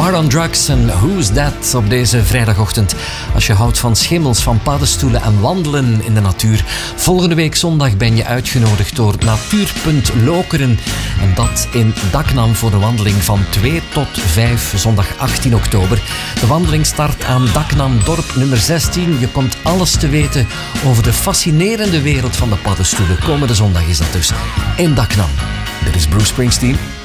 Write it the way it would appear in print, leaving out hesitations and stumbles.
War on Drugs en Who's That op deze vrijdagochtend. Als je houdt van schimmels, van paddenstoelen en wandelen in de natuur. Volgende week zondag ben je uitgenodigd door Natuurpunt Lokeren. En dat in Daknam voor de wandeling van 2 tot 5, zondag 18 oktober. De wandeling start aan Daknam, dorp nummer 16. Je komt alles te weten over de fascinerende wereld van de paddenstoelen. Komende zondag is dat dus in Daknam. Dit is Bruce Springsteen.